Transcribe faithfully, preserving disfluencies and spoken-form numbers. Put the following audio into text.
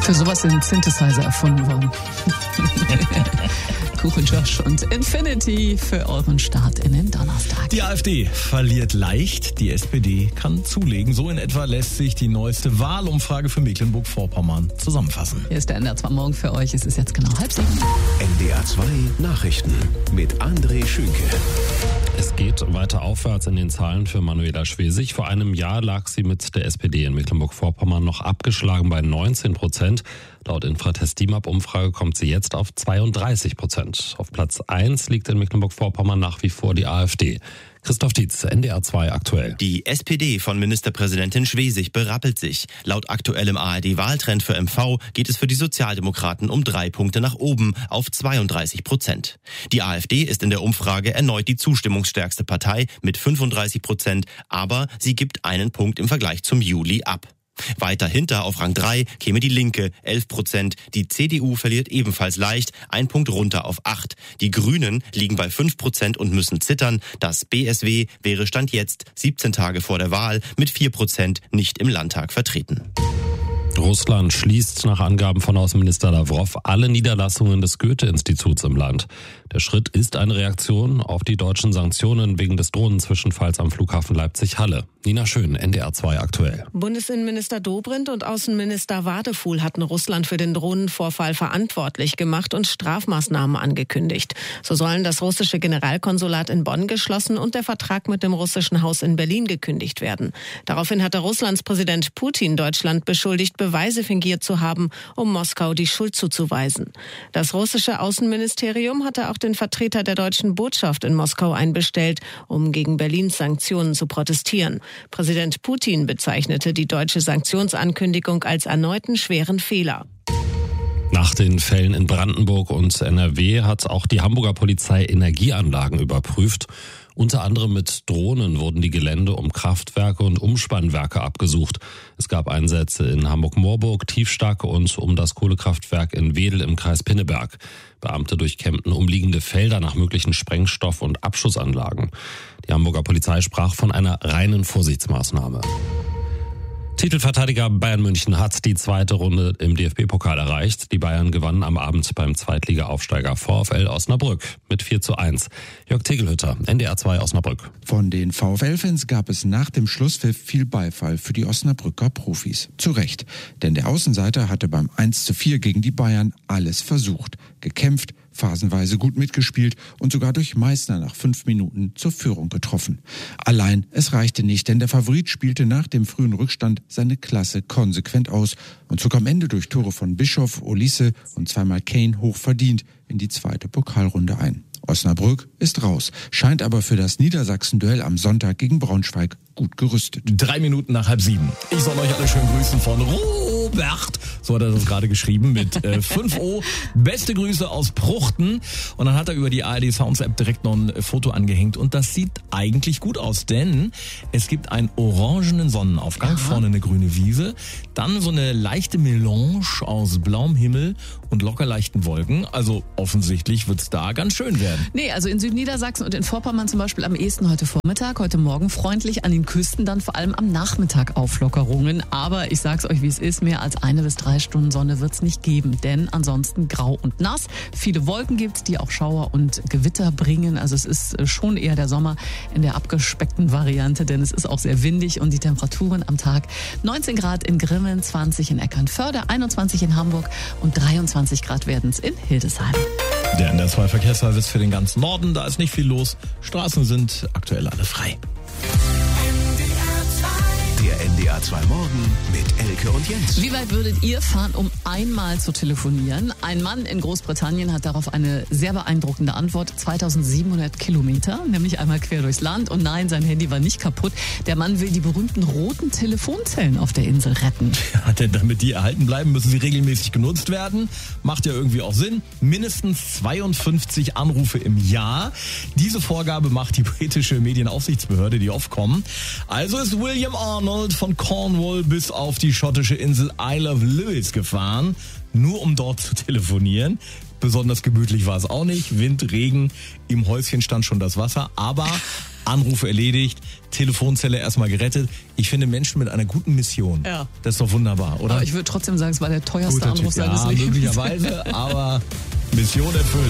Für sowas sind Synthesizer erfunden worden. Kuchen Josh und Infinity für euren Start in den Donnerstag. Die AfD verliert leicht, die S P D kann zulegen. So in etwa lässt sich die neueste Wahlumfrage für Mecklenburg-Vorpommern zusammenfassen. Hier ist der N D R zwei Morgen für euch. Es ist jetzt genau halb sieben. N D R zwei Nachrichten mit André Schünke. Es geht weiter aufwärts in den Zahlen für Manuela Schwesig. Vor einem Jahr lag sie mit der S P D in Mecklenburg-Vorpommern noch abgeschlagen bei neunzehn Prozent. Laut Infratest DIMAP-Umfrage kommt sie jetzt auf zweiunddreißig Prozent. Auf Platz eins liegt in Mecklenburg-Vorpommern nach wie vor die AfD. Christoph Dietz, N D R zwei aktuell. Die S P D von Ministerpräsidentin Schwesig berappelt sich. Laut aktuellem A R D-Wahltrend für M V geht es für die Sozialdemokraten um drei Punkte nach oben auf zweiunddreißig Prozent. Die AfD ist in der Umfrage erneut die zustimmungsstärkste Partei mit fünfunddreißig Prozent, aber sie gibt einen Punkt im Vergleich zum Juli ab. Weiter hinter auf Rang drei käme die Linke, elf Prozent. Die C D U verliert ebenfalls leicht, ein Punkt runter auf acht. Die Grünen liegen bei fünf Prozent und müssen zittern. Das B S W wäre Stand jetzt, siebzehn Tage vor der Wahl, mit vier Prozent nicht im Landtag vertreten. Russland schließt nach Angaben von Außenminister Lavrov alle Niederlassungen des Goethe-Instituts im Land. Der Schritt ist eine Reaktion auf die deutschen Sanktionen wegen des Drohnenzwischenfalls am Flughafen Leipzig-Halle. Nina Schön, N D R zwei aktuell. Bundesinnenminister Dobrindt und Außenminister Wadefuhl hatten Russland für den Drohnenvorfall verantwortlich gemacht und Strafmaßnahmen angekündigt. So sollen das russische Generalkonsulat in Bonn geschlossen und der Vertrag mit dem russischen Haus in Berlin gekündigt werden. Daraufhin hatte Russlands Präsident Putin Deutschland beschuldigt, Beweise fingiert zu haben, um Moskau die Schuld zuzuweisen. Das russische Außenministerium hatte auch den Vertreter der deutschen Botschaft in Moskau einbestellt, um gegen Berlins Sanktionen zu protestieren. Präsident Putin bezeichnete die deutsche Sanktionsankündigung als erneuten schweren Fehler. Nach den Fällen in Brandenburg und N R W hat auch die Hamburger Polizei Energieanlagen überprüft. Unter anderem mit Drohnen wurden die Gelände um Kraftwerke und Umspannwerke abgesucht. Es gab Einsätze in Hamburg-Moorburg, Tiefstacke und um das Kohlekraftwerk in Wedel im Kreis Pinneberg. Beamte durchkämmten umliegende Felder nach möglichen Sprengstoff- und Abschussanlagen. Die Hamburger Polizei sprach von einer reinen Vorsichtsmaßnahme. Titelverteidiger Bayern München hat die zweite Runde im D F B-Pokal erreicht. Die Bayern gewannen am Abend beim Zweitliga-Aufsteiger VfL Osnabrück mit vier zu eins. Jörg Tegelhütter, N D R zwei Osnabrück. Von den VfL-Fans gab es nach dem Schlusspfiff viel Beifall für die Osnabrücker Profis. Zu Recht, denn der Außenseiter hatte beim eins zu vier gegen die Bayern alles versucht, gekämpft, phasenweise gut mitgespielt und sogar durch Meissner nach fünf Minuten zur Führung getroffen. Allein, es reichte nicht, denn der Favorit spielte nach dem frühen Rückstand seine Klasse konsequent aus und zog am Ende durch Tore von Bischof, Olise und zweimal Kane hochverdient in die zweite Pokalrunde ein. Osnabrück ist raus, scheint aber für das Niedersachsen-Duell am Sonntag gegen Braunschweig gut gerüstet. Drei Minuten nach halb sieben. Ich soll euch alle schön grüßen von Robert. So hat er das gerade geschrieben mit äh, fünf O. Beste Grüße aus Pruchten. Und dann hat er über die A R D Sounds App direkt noch ein Foto angehängt. Und das sieht eigentlich gut aus, denn es gibt einen orangenen Sonnenaufgang, ja. Vorne eine grüne Wiese, dann so eine leichte Melange aus blauem Himmel und locker leichten Wolken. Also offensichtlich wird es da ganz schön werden. Nee, also in Südniedersachsen und in Vorpommern zum Beispiel am ehesten heute Vormittag, heute Morgen freundlich, an den Küsten dann vor allem am Nachmittag Auflockerungen. Aber ich sag's euch, wie es ist, mehr als eine bis drei Stunden Sonne wird's nicht geben, denn ansonsten grau und nass. Viele Wolken gibt's, die auch Schauer und Gewitter bringen. Also es ist schon eher der Sommer in der abgespeckten Variante, denn es ist auch sehr windig und die Temperaturen am Tag neunzehn Grad in Grimmen, zwanzig in Eckernförde, einundzwanzig in Hamburg und dreiundzwanzig Grad werden's in Hildesheim. Der N D R zwei Verkehrsservice für den ganzen Norden, da ist nicht viel los. Straßen sind aktuell alle frei. Der N D R zwei Morgen mit Elke und Jens. Wie weit würdet ihr fahren, um einmal zu telefonieren? Ein Mann in Großbritannien hat darauf eine sehr beeindruckende Antwort. zweitausendsiebenhundert Kilometer, nämlich einmal quer durchs Land. Und nein, sein Handy war nicht kaputt. Der Mann will die berühmten roten Telefonzellen auf der Insel retten. Ja, denn damit die erhalten bleiben, müssen sie regelmäßig genutzt werden. Macht ja irgendwie auch Sinn. Mindestens zweiundfünfzig Anrufe im Jahr. Diese Vorgabe macht die britische Medienaufsichtsbehörde, die Ofcom. Also ist William Arnold von Cornwall bis auf die schottische Insel Isle of Lewis gefahren, nur um dort zu telefonieren. Besonders gemütlich war es auch nicht. Wind, Regen, im Häuschen stand schon das Wasser, aber Anruf erledigt, Telefonzelle erstmal gerettet. Ich finde Menschen mit einer guten Mission, Ja. das ist doch wunderbar, oder? Aber ich würde trotzdem sagen, es war der teuerste Guter Anruf Typ. seines Ja, Lebens. möglicherweise, aber Mission erfüllt.